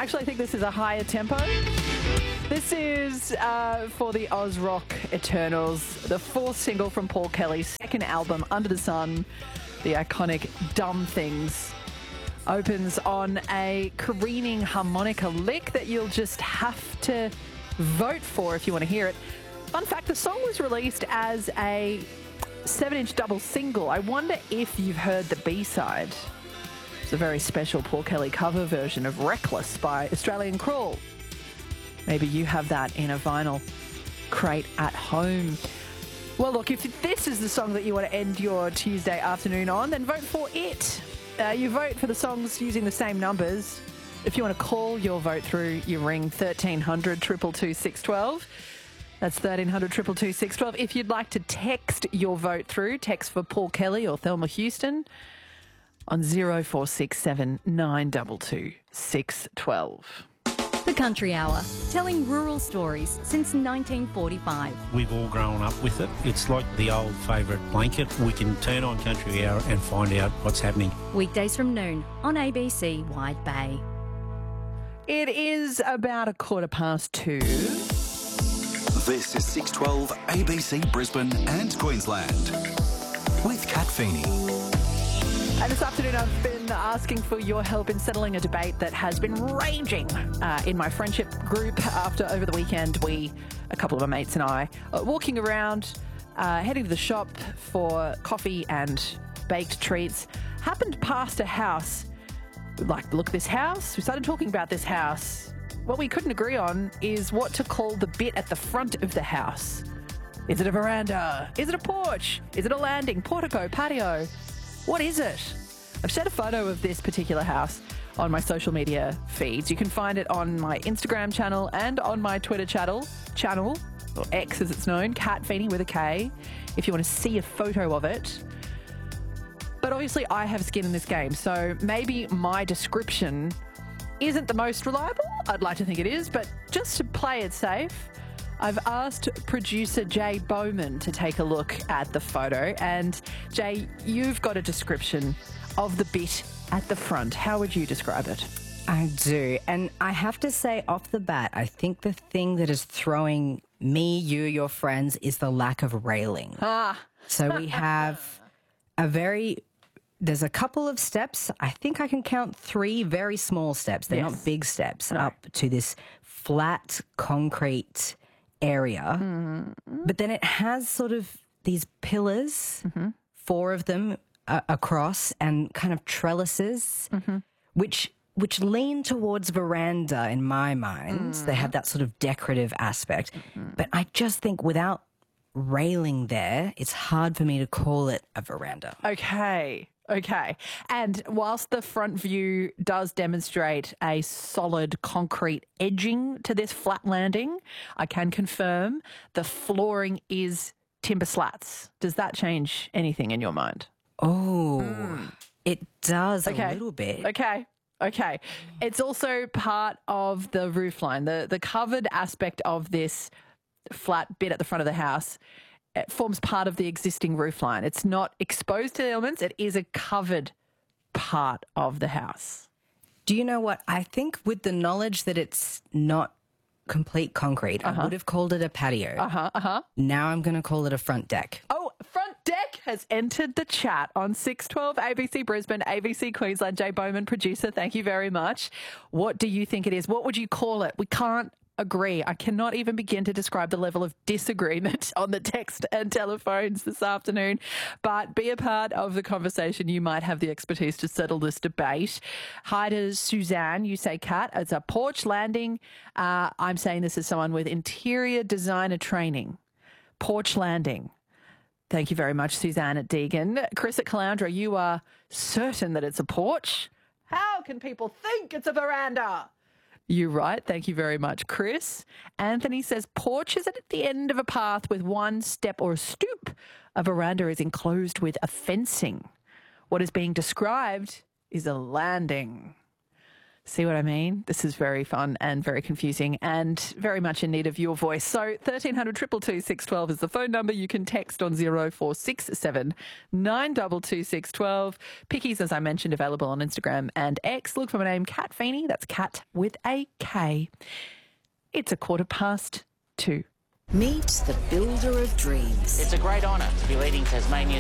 Actually, I think this is a higher tempo. This is for the Oz Rock Eternals, the fourth single from Paul Kelly's second album, Under the Sun. The iconic Dumb Things opens on a careening harmonica lick that you'll just have to vote for if you want to hear it. Fun fact, the song was released as a 7-inch double single. I wonder if you've heard the B-side. It's a very special Paul Kelly cover version of Reckless by Australian Crawl. Maybe you have that in a vinyl crate at home. Well, look, if this is the song that you want to end your Tuesday afternoon on, then vote for it. You vote for the songs using the same numbers. If you want to call your vote through, you ring 1300 222 612. That's 1300 222 612. If you'd like to text your vote through, text for Paul Kelly or Thelma Houston on 0467 922 612. The Country Hour, telling rural stories since 1945. We've all grown up with it. It's like the old favourite blanket. We can turn on Country Hour and find out what's happening. Weekdays from noon on ABC Wide Bay. It is about 2:15. This is 612 ABC Brisbane and Queensland with Kat Feeney. And this afternoon I've been asking for your help in settling a debate that has been raging in my friendship group after over the weekend a couple of my mates and I, walking around, heading to the shop for coffee and baked treats, happened past a house. Like, look, this house. We started talking about this house. What we couldn't agree on is what to call the bit at the front of the house. Is it a veranda? Is it a porch? Is it a landing, portico, patio? What is it? I've shared a photo of this particular house on my social media feeds. You can find it on my Instagram channel and on my Twitter channel, or X as it's known, Kat Feeney with a K, if you want to see a photo of it. But obviously I have skin in this game, so maybe my description isn't the most reliable. I'd like to think it is, but just to play it safe, I've asked producer Jay Bowman to take a look at the photo. And Jay, you've got a description of the bit at the front. How would you describe it? I do. And I have to say off the bat, I think the thing that is throwing me, you, your friends, is the lack of railing. So we have there's a couple of steps. I think I can count 3 very small steps. They're not big steps up to this flat concrete area. But then it has sort of these pillars, 4 of them across, and kind of trellises, which lean towards veranda in my mind. They have that sort of decorative aspect. But I just think without railing there, it's hard for me to call it a veranda. Okay. And whilst the front view does demonstrate a solid concrete edging to this flat landing, I can confirm the flooring is timber slats. Does that change anything in your mind? Oh, it does a little bit. Okay. It's also part of the roofline. The covered aspect of this flat bit at the front of the house, it forms part of the existing roofline. It's not exposed to the elements. It is a covered part of the house. Do you know what? I think with the knowledge that it's not complete concrete, I would have called it a patio. Now I'm going to call it a front deck. Oh, front deck has entered the chat on 612 ABC Brisbane, ABC Queensland. Jay Bowman, producer, thank you very much. What do you think it is? What would you call it? We can't agree. I cannot even begin to describe the level of disagreement on the text and telephones this afternoon, but be a part of the conversation. You might have the expertise to settle this debate. Hi to Suzanne. You say, Kat, it's a porch landing. I'm saying this as someone with interior designer training. Porch landing. Thank you very much, Suzanne at Deegan. Chris at Caloundra, you are certain that it's a porch? How can people think it's a veranda? You're right. Thank you very much, Chris. Anthony says porch is at the end of a path with one step or a stoop. A veranda is enclosed with a fencing. What is being described is a landing. See what I mean? This is very fun and very confusing and very much in need of your voice. So 1300 222 612 is the phone number. You can text on 0467 922 612. Pickies, as I mentioned, available on Instagram and X. Look for my name, Kat Feeney. That's Kat with a K. It's 2:15. Meet the builder of dreams. It's a great honour to be leading Tasmania's